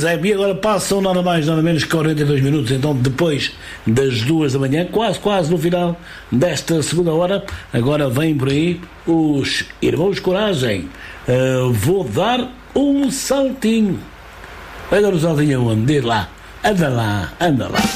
Zé, e agora passam nada mais, nada menos que 42 minutos, então depois das 2 da manhã, quase no final desta segunda hora, agora vem por aí os Irmãos Coragem. Vou dar um saltinho. Vai dar um saltinho aonde? Lá. Anda lá.